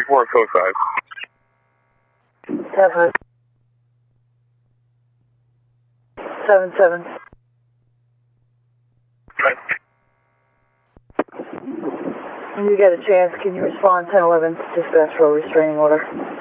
report code 5. 77. Right. When you get a chance, can you respond 1011 dispatch for a restraining order?